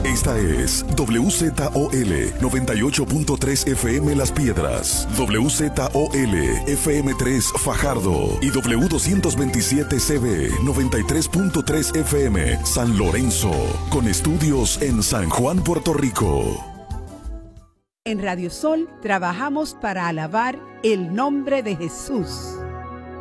Esta es WZOL 98.3 FM Las Piedras, WZOL FM3 Fajardo y W227CB 93.3 FM San Lorenzo, con estudios en San Juan, Puerto Rico. En Radio Sol trabajamos para alabar el nombre de Jesús.